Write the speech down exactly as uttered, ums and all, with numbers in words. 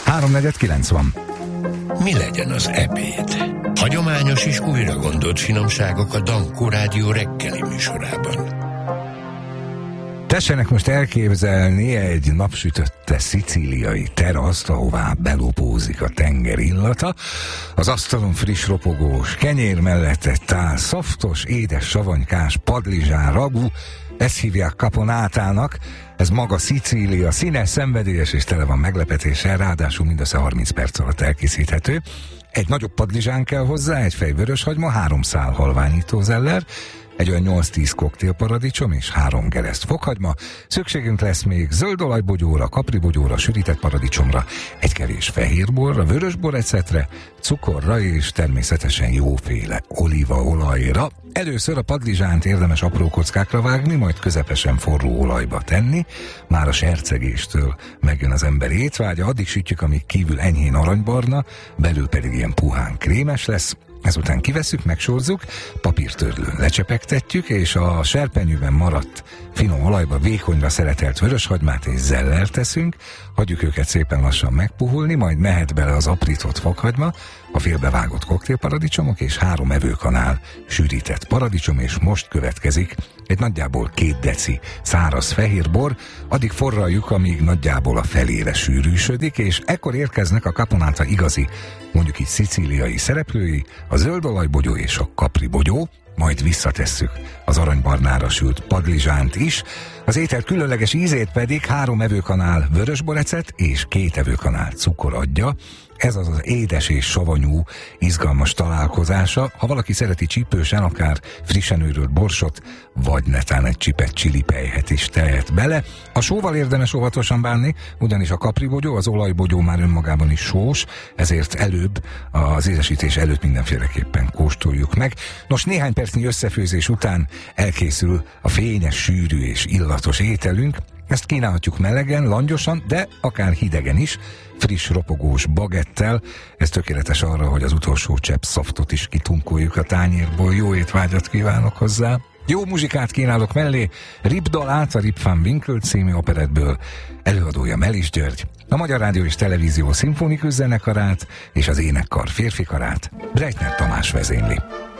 háromnegyed kilenc van. Mi legyen az ebéd? Hagyományos és újra gondolt finomságok a Dankó Rádió reggeli műsorában. Tessenek most elképzelni egy napsütötte szicíliai teraszt, ahová belopózik a tenger illata. Az asztalon friss ropogós kenyér mellett egy tál szaftos, édes savanykás padlizsán ragú. Ezt hívják caponátának. Ez maga Szicília, színes, szenvedélyes és tele van meglepetéssel, ráadásul mindössze harminc perc alatt elkészíthető. Egy nagyobb padlizsán kell hozzá, egy fej vöröshagyma, három szál halványító zeller, egy olyan nyolc-tíz koktélparadicsom és három gereszt fokhagyma. Szükségünk lesz még zöldolajbogyóra, kapribogyóra, sűrített paradicsomra, egy kevés fehérborra, vörösbor ecetre, cukorra és természetesen jóféle olívaolajra. Először a padlizsánt érdemes apró kockákra vágni, majd közepesen forró olajba tenni. Már a sercegéstől megjön az ember étvágya, addig sütjük, amíg kívül enyhén aranybarna, belül pedig ilyen puhán krémes lesz. Ezután kivesszük, megsózzuk, papírtörlőn lecsepegtetjük, és a serpenyőben maradt finom olajba vékonyra szeretelt vöröshagymát és zellert teszünk, hagyjuk őket szépen lassan megpuhulni, majd mehet bele az aprított fokhagyma, a félbevágott koktélparadicsomok és három evőkanál sűrített paradicsom, és most következik egy nagyjából két deci száraz fehérbor, addig forraljuk, amíg nagyjából a felére sűrűsödik, és ekkor érkeznek a caponata igazi, mondjuk így szicíliai szereplői, a zöldolajbogyó és a kapribogyó, majd visszatesszük az aranybarnára sült padlizsánt is, az étel különleges ízét pedig három evőkanál vörösborecet és két evőkanál cukor adja. Ez az az édes és savanyú, izgalmas találkozása. Ha valaki szereti csípősen, akár frissen őrölt borsot, vagy netán egy csipet csilipelyhet is tehet bele. A sóval érdemes óvatosan bánni, ugyanis a kapribogyó, az olajbogyó már önmagában is sós, ezért előbb, az édesítés előtt mindenféleképpen kóstoljuk meg. Nos, néhány percnyi összefőzés után elkészül a fényes, sűrű és illatos ételünk. Ezt kínálhatjuk melegen, langyosan, de akár hidegen is, friss, ropogós bagettel. Ez tökéletes arra, hogy az utolsó csepp szaftot is kitunkoljuk a tányérból. Jó étvágyat kívánok hozzá! Jó muzsikát kínálok mellé, Ripdalát, a Rip van Winkle című operettből, előadója Melis György, a Magyar Rádió és Televízió szimfonikus zenekarát és az énekkar férfikarát Breitner Tamás vezényli.